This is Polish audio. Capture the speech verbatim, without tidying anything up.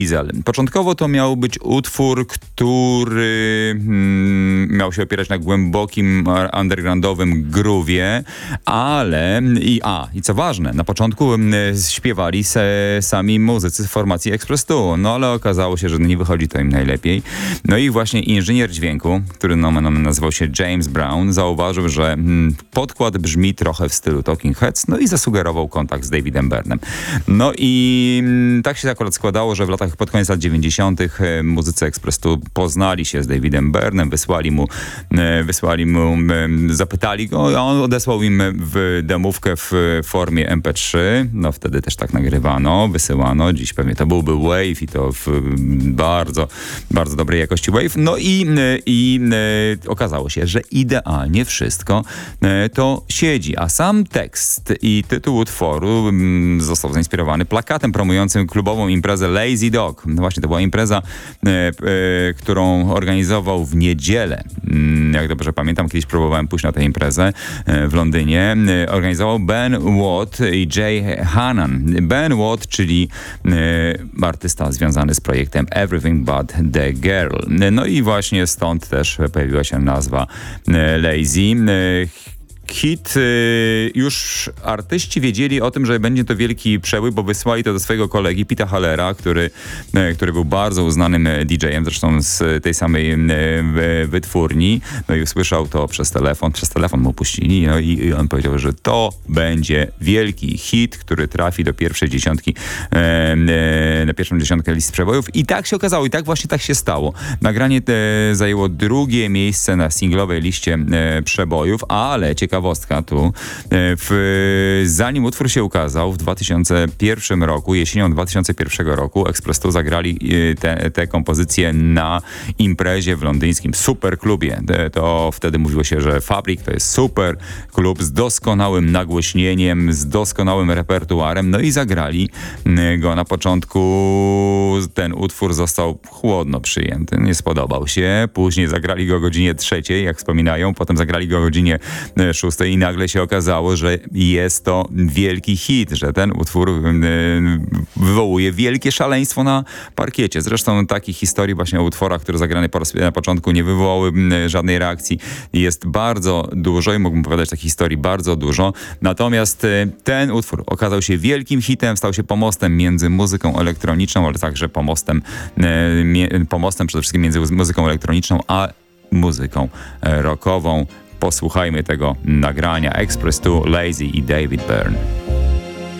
Diesel. Początkowo to miał być utwór, który mm, miał się opierać na głębokim undergroundowym groove'ie, ale i a, i co ważne, na początku mm, śpiewali se, sami muzycy z formacji Express two, no ale okazało się, że nie wychodzi to im najlepiej. No i właśnie inżynier dźwięku, który nomen omen nazywał się James Brown, zauważył, że mm, podkład brzmi trochę w stylu Talking Heads, no i zasugerował kontakt z Davidem Byrnem. No i mm, tak się akurat składało, że w latach pod koniec lat dziewięćdziesiątych muzycy Express two poznali się z Davidem Byrnem, wysłali mu, wysłali mu, zapytali go, a on odesłał im w demówkę w formie em pe trzy. No wtedy też tak nagrywano, wysyłano. Dziś pewnie to byłby wave i to w bardzo, bardzo dobrej jakości wave. No i, i okazało się, że idealnie wszystko to siedzi, a sam tekst i tytuł utworu został zainspirowany plakatem promującym klubową imprezę Lazy Dog. No właśnie, to była impreza, e, e, którą organizował w niedzielę. Jak dobrze pamiętam, kiedyś próbowałem pójść na tę imprezę e, w Londynie. E, organizował Ben Watt i Jay Hannan. Ben Watt, czyli e, artysta związany z projektem Everything But The Girl. No i właśnie stąd też pojawiła się nazwa e, Lazy. E, Hit, y, już artyści wiedzieli o tym, że będzie to wielki przełyk, bo wysłali to do swojego kolegi Pita Hallera, który, y, który był bardzo uznanym D J-em, zresztą z tej samej y, wytwórni. No i usłyszał to przez telefon, przez telefon mu puścili, no i, i on powiedział, że to będzie wielki hit, który trafi do pierwszej dziesiątki, y, y, na pierwszą dziesiątkę list przebojów. I tak się okazało, i tak właśnie tak się stało. Nagranie te zajęło drugie miejsce na singlowej liście y, przebojów, ale ciekawe tu. W, zanim utwór się ukazał w dwa tysiące pierwszym roku, jesienią dwa tysiące pierwszego roku, Express two zagrali te, te kompozycje na imprezie w londyńskim superklubie. To wtedy mówiło się, że Fabrik to jest super klub z doskonałym nagłośnieniem, z doskonałym repertuarem. No i zagrali go na początku. Ten utwór został chłodno przyjęty. Nie spodobał się. Później zagrali go o godzinie trzeciej, jak wspominają. Potem zagrali go o godzinie szóstej. I nagle się okazało, że jest to wielki hit, że ten utwór y, wywołuje wielkie szaleństwo na parkiecie. Zresztą takich historii właśnie o utworach, które zagrane po raz, na początku nie wywołały y, żadnej reakcji. Jest bardzo dużo i mógłbym opowiadać takich historii bardzo dużo. Natomiast y, ten utwór okazał się wielkim hitem, stał się pomostem między muzyką elektroniczną, ale także pomostem, y, mie, pomostem przede wszystkim między muzyką elektroniczną a muzyką rockową. Posłuchajmy tego nagrania Express two, Lazy i David Byrne.